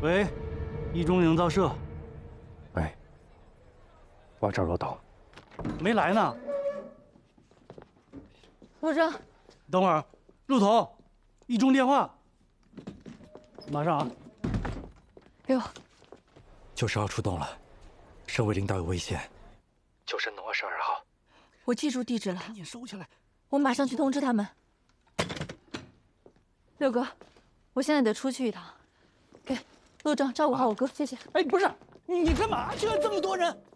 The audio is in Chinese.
喂，一中营造社， 喂，往这儿落刀。 没来呢。 陆征， 等会儿，陆总，一中电话，马上啊。 给我。 90号出动了，省委领导有危险。救山农22号。 我记住地址了， 赶紧收起来。 我马上去通知他们。六哥，我现在得出去一趟，给陆征照顾好我哥，谢谢。 哎，不是，你干嘛去啊？这么多人。